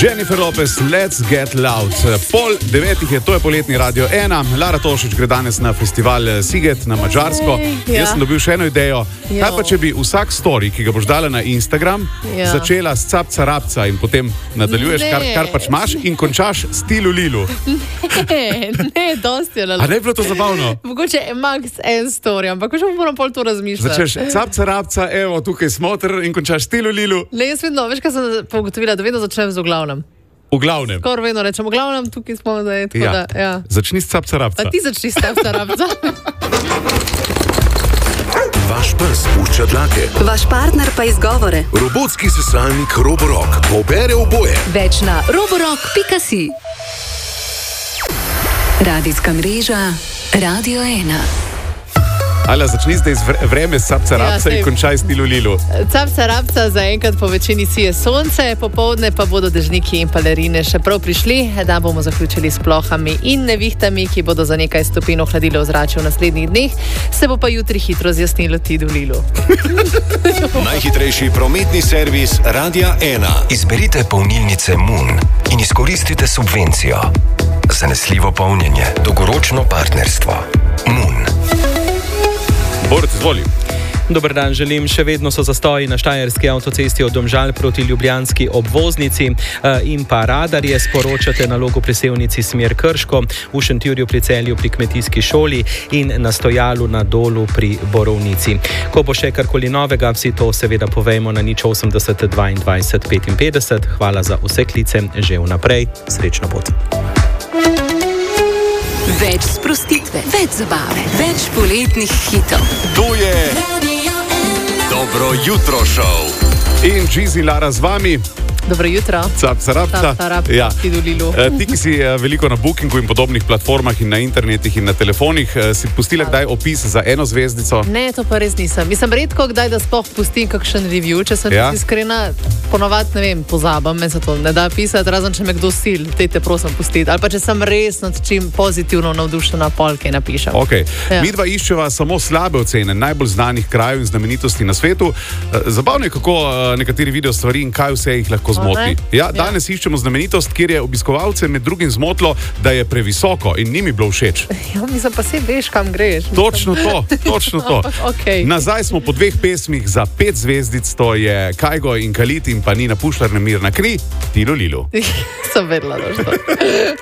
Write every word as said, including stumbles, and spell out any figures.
Jennifer Lopez, Let's Get Loud. Pol devetih je, to je poletni Radio ena. Lara Tošič gre danes na festival Siget na Madžarsko. Ja. Jaz sem dobil še eno idejo. Jo. Kaj pa, če bi vsak story, ki ga boš dala na Instagram, Ja. začela s capca rabca in potem nadaljuješ, Ne. kar, kar pač imaš in končaš s tilu lilu. Ne, ne, dosti je A naložb. ne bi bilo to zabavno? Mogoče je max en story, ampak še moram pol to razmišljati. Začneš capca rabca, evo, tukaj smo ter in končaš s tilu lilu. Ne, jaz vedno, veš, kaj sem pogotovila, da vedno začnem z oglavnem. V glavnem. Skoro vedno rečem, oglavnem, tukaj smo zdaj, tako Ja. da, ja. Začni s capca rabca. A ti začni s tem starabca. Vaš pes pušča dlake. Vaš partner pa izgovore. Robotski sesalnik Roborock pobere oboje. Več na roborock pika si. Radijska mreža Radio ena. Ala, začni zdaj z vre- vreme s capca rabca sej. in končaj s tilu lilu. Capca rabca zaenkrat po večini sije sonce, popovdne pa bodo dežniki in palerine še prav prišli. Dan bomo zaključili s plohami in nevihtami, ki bodo za nekaj stopinj ohladile ozračje v naslednjih dneh, se bo pa jutri hitro zjasnilo tilu lilu. Najhitrejši prometni servis Radia ena. Izberite polnilnice Moon in izkoristite subvencijo. Zanesljivo polnjenje, dolgoročno partnerstvo. Moon. Borut, izvoli. Dober dan, želim. Še vedno so zastoji na štajerski avtocesti od Domžal proti ljubljanski obvoznici eh, in pa radarje sporočate na Logu pri Sevnici smer Krško, v Šentjurju pri Celju pri kmetijski šoli in na Stojalu na Dolu pri Borovnici. Ko bo še karkoli novega, si to seveda povejmo na nič osemdeset dvaindvajset petinpetdeset. Hvala za vse klice že vnaprej. Srečno pot. Več sprostitve, več zabave, več poletnih hitov. To je Dobro jutro šov. In Gizi Lara z vami. Dobro jutro. Capca rabca. Capca rabca, Ja. tilu lilu. Eh, Ti, ki si eh, veliko na Bookingu in podobnih platformah in na internetih in na telefonih, eh, si pustila kdaj opis za eno zvezdico? Ne, to pa res nisem. Mislim, redko kdaj, da sploh pustim kakšen review, če sem Ja. ja. iskrena, ponovadi ne vem, pozabam, me se to ne da pisati, razen če me kdo sil, dajte prosim pustiti. Ali pa če sem res nad čim pozitivno navdušena, polke napišem. Okay. Ja. Mi dva iščeva samo slabe ocene najbolj znanih krajev in znamenitosti na svetu. Eh, Zabavno je, kako eh, nekateri vidijo stvari in kaj vse jih lahko zmoti. Ja, danes ja. iščemo znamenitost, kjer je obiskovalce med drugim zmotilo, da je previsoko in ni mi bilo všeč. Ja, mislim pa se veš, kam greš. Točno to, točno to. Ampak, okej. Nazaj smo po dveh pesmih za pet zvezdic, to je Kajgo in Kalit in pa Nina Pušlar, Nemirna kri, Tilu Lilu. Sem vedela, da je to.